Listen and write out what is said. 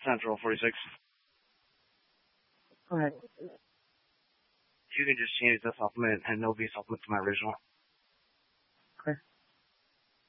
Central 46. Go ahead. You can just change the supplement and it'll be supplement to my original. Okay.